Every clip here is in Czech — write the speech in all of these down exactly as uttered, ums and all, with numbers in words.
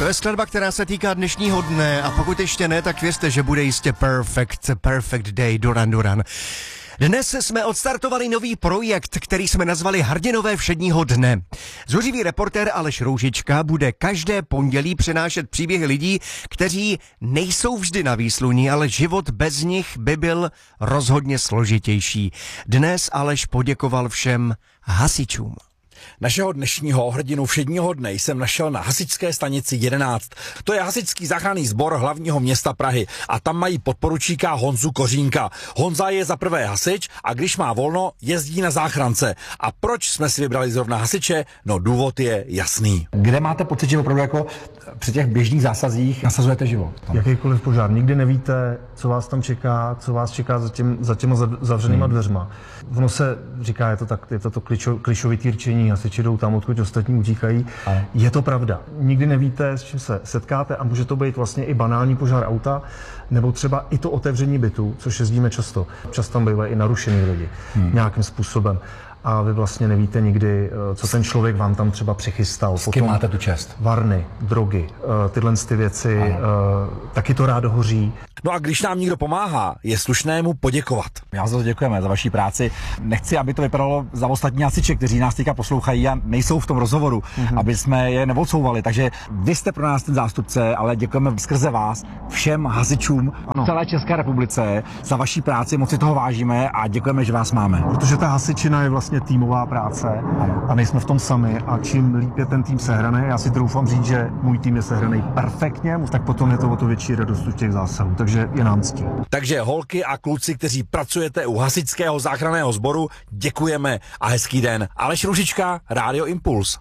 To je skladba, která se týká dnešního dne a pokud ještě ne, tak věřte, že bude jistě perfect, perfect day, Duran Duran. Dnes jsme odstartovali nový projekt, který jsme nazvali Hrdinové všedního dne. Zuřivý reportér Aleš Růžička bude každé pondělí přenášet příběhy lidí, kteří nejsou vždy na výsluní, ale život bez nich by byl rozhodně složitější. Dnes Aleš poděkoval všem hasičům. Našeho dnešního hrdinu všedního dne jsem našel na hasičské stanici jedenáct. To je hasičský záchranný sbor hlavního města Prahy a tam mají podporučíka Honzu Kořínka. Honza je za prvé hasič a když má volno, jezdí na záchrance. A proč jsme si vybrali zrovna hasiče? No důvod je jasný. Kde máte pocit, že opravdu jako při těch běžných zásazích nasazujete život? Jakýkoliv požár. Nikdy nevíte, co vás tam čeká, co vás čeká za, těm, za těma zavřenýma hmm. dveřma. Ono se říká, je to tak, je to, to kličo, klišovitý rčení, hasiči jdou tam, odkud ostatní utíkají. Ale je to pravda. Nikdy nevíte, s čím se setkáte a může to být vlastně i banální požár auta, nebo třeba i to otevření bytu, což jezdíme často. Často tam bývají i narušený lidi hmm. nějakým způsobem. A vy vlastně nevíte nikdy, co ten člověk vám tam třeba přichystal. S kým máte tu čest? Varny, drogy, tyhle ty věci, ano. Taky to rádo hoří. No a když nám někdo pomáhá, je slušné mu poděkovat. Já za to děkujeme, za vaší práci. Nechci, aby to vypadalo za ostatní hasiče, kteří nás teďka poslouchají a nejsou v tom rozhovoru, mm-hmm. aby jsme je neodsouvali. Takže vy jste pro nás ten zástupce, ale děkujeme skrze vás všem hasičům v celé České republice za vaší práci, moc si toho vážíme a děkujeme, že vás máme. Protože ta hasičina je vlastně týmová práce ano. a nejsme v tom sami a čím líp je ten tým sehraný, já si troufám říct, že můj tým je sehraný perfektně, tak potom je to o to větší radost u těch zásahů, takže je nám ctí. Takže holky a kluci, kteří pracujete u hasičského záchranného sboru, děkujeme a hezký den. Aleš Růžička, Rádio Impuls.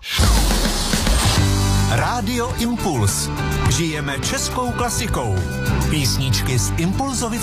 Rádio Impuls. Žijeme českou klasikou. Písničky z Impulzovy